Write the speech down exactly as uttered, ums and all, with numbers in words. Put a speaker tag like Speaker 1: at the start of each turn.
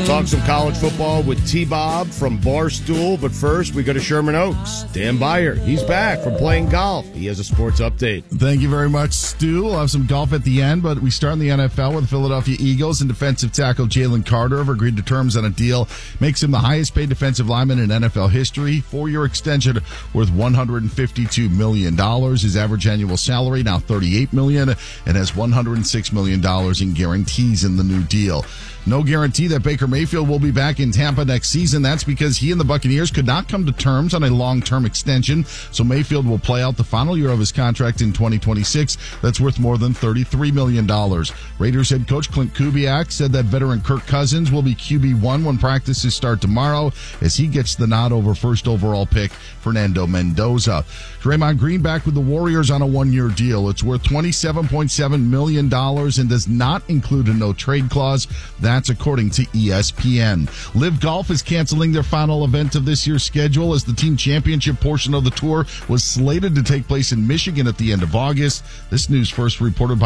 Speaker 1: Talk some college football with T-Bob from Barstool, but first we go to Sherman Oaks. Dan Beyer, he's back from playing golf. He has a sports update.
Speaker 2: Thank you very much, Stu. We'll have some golf at the end, but we start in the N F L with the Philadelphia Eagles and defensive tackle Jalen Carter have agreed to terms on a deal. Makes him the highest paid defensive lineman in N F L history. Four-year extension worth one hundred fifty-two million dollars. His average annual salary now thirty-eight million dollars and has one hundred six million dollars in guarantees in the new deal. No guarantee that Baker Mayfield will be back in Tampa next season. That's because he and the Buccaneers could not come to terms on a long-term extension, so Mayfield will play out the final year of his contract in twenty twenty-six. That's worth more than thirty-three million dollars. Raiders head coach Clint Kubiak said that veteran Kirk Cousins will be Q B one when practices start tomorrow as he gets the nod over first overall pick Fernando Mendoza. Draymond Green back with the Warriors on a one-year deal. It's worth twenty-seven point seven million dollars and does not include a no-trade clause. That's according to E S P N. Live Golf is canceling their final event of this year's schedule as the team championship portion of the tour was slated to take place in Michigan at the end of August. This news first reported by